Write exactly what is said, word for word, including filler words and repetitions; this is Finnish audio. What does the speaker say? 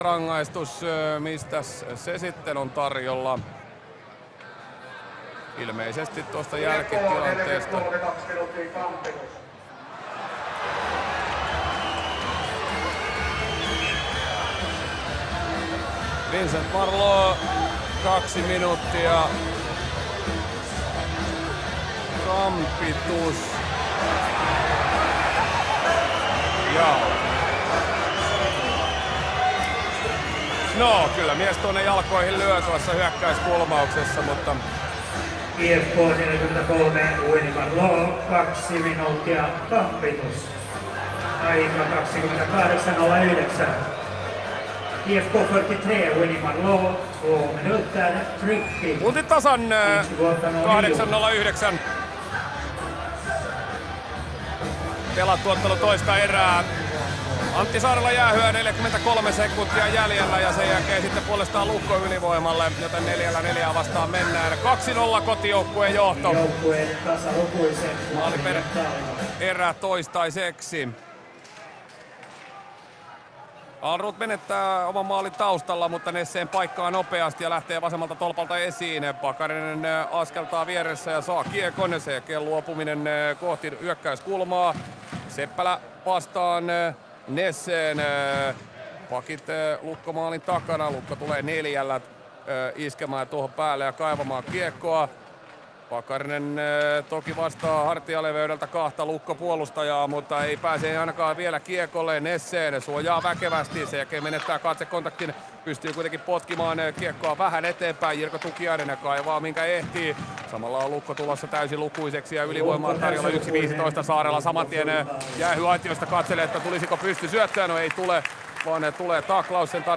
rangaistus, mistä se sitten on tarjolla? Ilmeisesti tuosta jälkitilanteesta. Vincent Marleau, kaksi minuuttia. Kampitus. Ja. No, kyllä mies tuonne jalkoihin lyö tuossa hyökkäyskulmauksessa, mutta... I F K neljäkymmentäkolme, Winnie Marleau, kaksi minuuttia, Kampitus. Aika kaksikymmentäkahdeksan nolla yhdeksän. I F K fyrtiotre, Winnie Marleau, två minuter, Trippi. Tunti tasan kahdeksan nolla yhdeksän. Pelattu ottelu toista erää. Antti Saarela jäähyä, neljäkymmentäkolme sekuntia jäljellä ja sen jälkeen sitten puolestaan Lukko ylivoimalle, joten neljällä neljää vastaan mennään. kaksi nolla kotijoukkueen johto. Joukkueen tasalukuisen. Maali per erä toistaiseksi. Alrut menettää oman maalin taustalla, mutta Nesseen paikkaa nopeasti ja lähtee vasemmalta tolpalta esiin. Pakarinen askeltaa vieressä ja saa kiekon. Sen jälkeen luopuminen kohti hyökkäyskulmaa. Seppälä vastaan Nesseen. Pakit Lukko maalin takana. Lukko tulee neljällä iskemään tuohon päälle ja kaivamaan kiekkoa. Pakarinen toki vastaa hartialeveydeltä kahta Lukko puolustajaa, mutta ei pääse ainakaan vielä kiekolle. Nesseen suojaa väkevästi, sen jälkeen menettää katsekontaktin. Pystyy kuitenkin potkimaan kiekkoa vähän eteenpäin. Jirko Tukiainen kaivaa minkä ehtii. Samalla on Lukko tulossa täysin lukuiseksi ja ylivoimaa tarjolla yksi viisitoista. Saarella saman tien jäähyaitiosta katselee, että tulisiko pysty syöttöön. No ei tule, vaan tulee taklaus sen tarjolla.